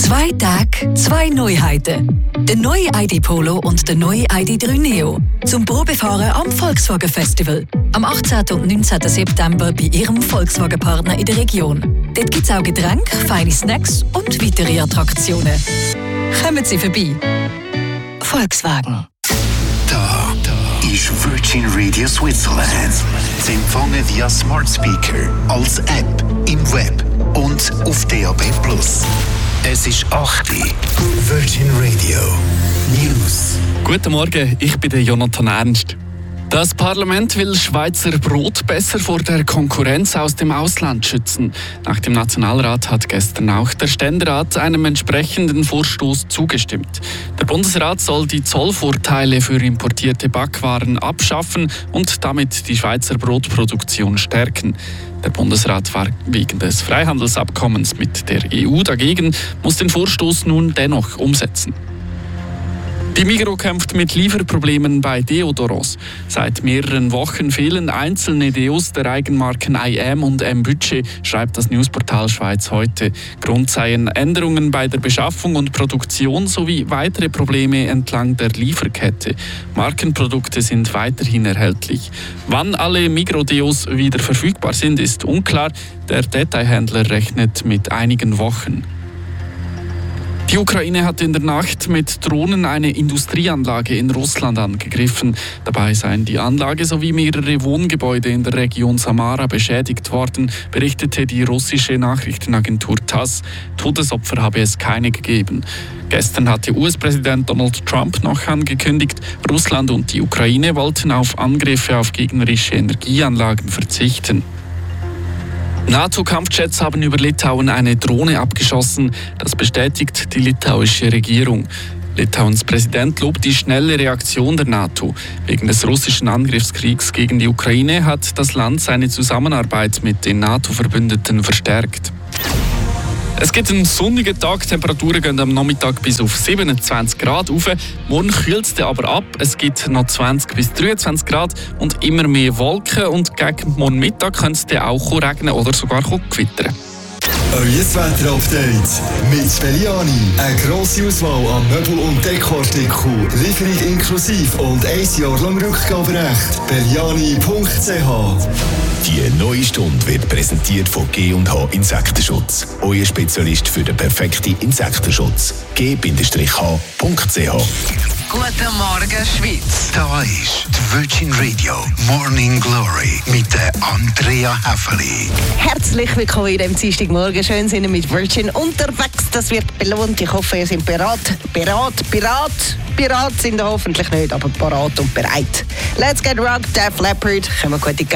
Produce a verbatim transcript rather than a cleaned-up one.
Zwei Tage, zwei Neuheiten. Der neue I D Polo und der neue I D drei Neo. Zum Probefahren am Volkswagen Festival. Am achtzehnten und neunzehnten September bei Ihrem Volkswagen-Partner in der Region. Dort gibt es auch Getränke, feine Snacks und weitere Attraktionen. Kommen Sie vorbei. Volkswagen. Da, da ist Virgin Radio Switzerland. Sie empfangen via Smart Speaker, als App, im Web und auf D A B plus. Es ist acht Uhr. Virgin Radio News. Guten Morgen, ich bin der Jonathan Ernst. Das Parlament will Schweizer Brot besser vor der Konkurrenz aus dem Ausland schützen. Nach dem Nationalrat hat gestern auch der Ständerat einem entsprechenden Vorstoß zugestimmt. Der Bundesrat soll die Zollvorteile für importierte Backwaren abschaffen und damit die Schweizer Brotproduktion stärken. Der Bundesrat war wegen des Freihandelsabkommens mit der E U dagegen, muss den Vorstoß nun dennoch umsetzen. Die Migros kämpft mit Lieferproblemen bei Deodorants. Seit mehreren Wochen fehlen einzelne Deos der Eigenmarken I am und M-Budget, schreibt das Newsportal Schweiz heute. Grund seien Änderungen bei der Beschaffung und Produktion sowie weitere Probleme entlang der Lieferkette. Markenprodukte sind weiterhin erhältlich. Wann alle Migros-Deos wieder verfügbar sind, ist unklar. Der Detailhändler rechnet mit einigen Wochen. Die Ukraine hat in der Nacht mit Drohnen eine Industrieanlage in Russland angegriffen. Dabei seien die Anlage sowie mehrere Wohngebäude in der Region Samara beschädigt worden, berichtete die russische Nachrichtenagentur Tass. Todesopfer habe es keine gegeben. Gestern hatte U S-Präsident Donald Trump noch angekündigt, Russland und die Ukraine wollten auf Angriffe auf gegnerische Energieanlagen verzichten. NATO-Kampfjets haben über Litauen eine Drohne abgeschossen. Das bestätigt die litauische Regierung. Litauens Präsident lobt die schnelle Reaktion der NATO. Wegen des russischen Angriffskriegs gegen die Ukraine hat das Land seine Zusammenarbeit mit den NATO-Verbündeten verstärkt. Es gibt einen sonnigen Tag, Temperaturen gehen am Nachmittag bis auf siebenundzwanzig Grad rauf. Morgen kühlt es aber ab, es gibt noch zwanzig bis dreiundzwanzig Grad und immer mehr Wolken und gegen morgen Mittag könnte es dann auch regnen oder sogar gewittern. Euer Wetter-Update mit Belliani. Eine grosse Auswahl an Möbel- und Dekoartikeln, Lieferung inklusive und ein Jahr lang Rückgaberecht. Belliani punkt c h. Die neue Stunde wird präsentiert von G und H Insektenschutz. Euer Spezialist für den perfekten Insektenschutz. G H punkt c h. Guten Morgen, Schweiz. Da ist die Virgin Radio Morning Glory mit der Andrea Häfeli. Herzlich willkommen in diesem Dienstagmorgen. Schön sind wir mit Virgin unterwegs. Das wird belohnt. Ich hoffe, ihr seid bereit. Bereit, bereit. Bereit sind ihr hoffentlich nicht, aber bereit und bereit. Let's get rocked, Def Leppard. Können wir gute